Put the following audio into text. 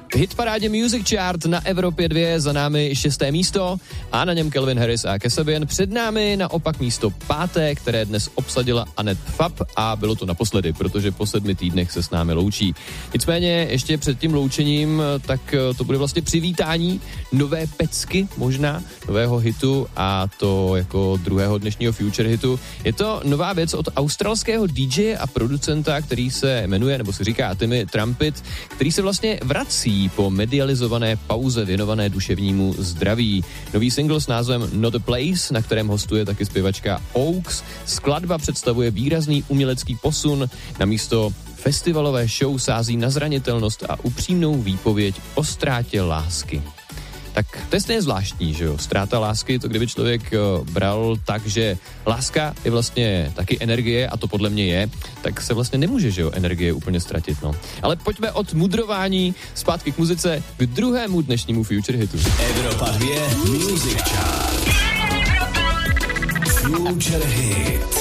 Hitparádě Music Chart na Evropě 2 za námi 6. místo a na něm Calvin Harris a Kasabian. Před námi naopak místo 5., které dnes obsadila Annette Fabb a bylo to naposledy, protože po 7 týdnech se s námi loučí. Nicméně ještě před tím loučením, tak to bude vlastně přivítání nové pecky, možná nového hitu, a to jako druhého dnešního Future hitu. Je to nová věc od australského DJ a producenta, který se jmenuje, nebo se říká Timmy Trumpet, který se vlastně vrací po medializované pauze věnované duševnímu zdraví. Nový single s názvem Not a Place, na kterém hostuje taky zpěvačka Oaks. Skladba představuje výrazný umělecký posun, namísto festivalové show sází na zranitelnost a upřímnou výpověď o ztrátě lásky. Tak to je stejně zvláštní, že jo? Ztráta lásky, to kdyby člověk bral tak, že láska je vlastně taky energie, a to podle mě je, tak se vlastně nemůže, že jo, energie úplně ztratit, no. Ale pojďme od mudrování zpátky k muzice, k druhému dnešnímu Future hitu. Evropa 2 Music Chart. Future hit.